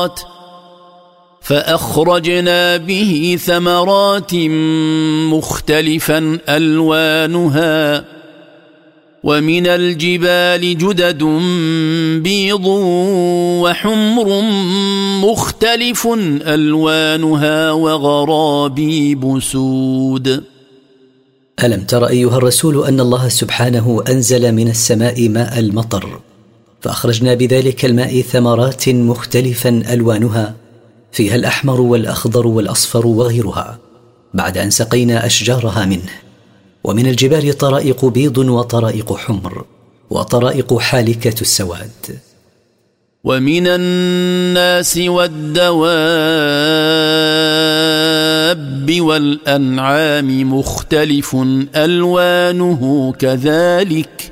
فأخرجنا به ثمرات مختلفا ألوانها ومن الجبال جدد بيض وحمر مختلف ألوانها وغرابيب سود. ألم تر أيها الرسول أن الله سبحانه أنزل من السماء ماء المطر فأخرجنا بذلك الماء ثمرات مختلفا ألوانها فيها الأحمر والأخضر والأصفر وغيرها بعد أن سقينا أشجارها منه. ومن الجبال طرائق بيض وطرائق حمر وطرائق حالكة السواد. ومن الناس والدواب والأنعام مختلف ألوانه كذلك